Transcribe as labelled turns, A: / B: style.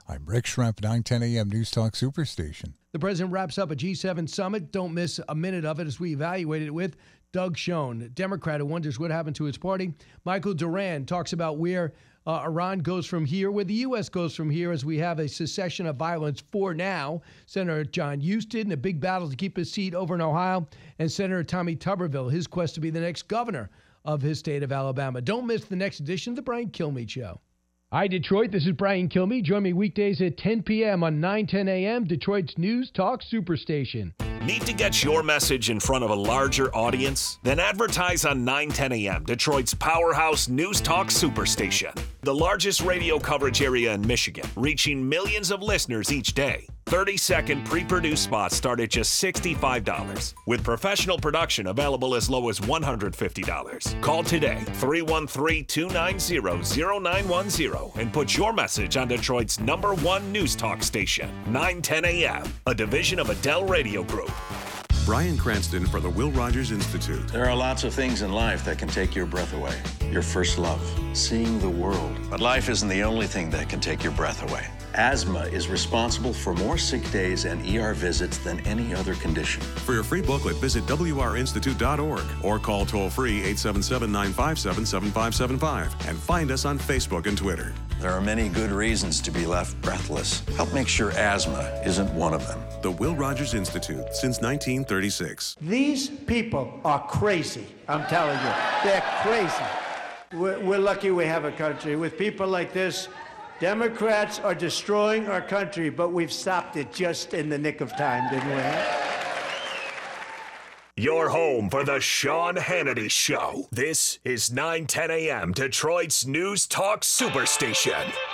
A: I'm Rick Schrempf, 910 AM News Talk Superstation.
B: The president wraps up a G7 summit. Don't miss a minute of it as we evaluate it with Doug Schoen, a Democrat who wonders what happened to his party. Michael Duran talks about where Iran goes from here, where the U.S. goes from here, as we have a cessation of violence for now. Senator John Huston, a big battle to keep his seat over in Ohio, and Senator Tommy Tuberville, his quest to be the next governor of his state of Alabama. Don't miss the next edition of the Brian Kilmeade Show. Hi, Detroit. This is Brian Kilmeade. Join me weekdays at 10 p.m. on 910 a.m., Detroit's News Talk Superstation.
C: Need to get your message in front of a larger audience? Then advertise on 910 a.m., Detroit's powerhouse News Talk Superstation. The largest radio coverage area in Michigan, reaching millions of listeners each day. 30-second pre-produced spots start at just $65. With professional production available as low as $150. Call today, 313-290-0910, and put your message on Detroit's #1 news talk station, 910 AM, a division of Adele Radio Group.
D: Brian Cranston for the Will Rogers Institute.
E: There are lots of things in life that can take your breath away. Your first love, seeing the world. But life isn't the only thing that can take your breath away. Asthma is responsible for more sick days and ER visits than any other condition.
D: For your free booklet, visit wrinstitute.org or call toll-free 877-957-7575 and find us on Facebook and Twitter.
E: There are many good reasons to be left breathless. Help make sure asthma isn't one of them.
D: The Will Rogers Institute, since 1936.
F: These people are crazy, I'm telling you. They're crazy. We're lucky we have a country. With people like this, Democrats are destroying our country, but we've stopped it just in the nick of time, didn't we?
C: Your home for the Sean Hannity Show. This is 910 AM, Detroit's News Talk Superstation.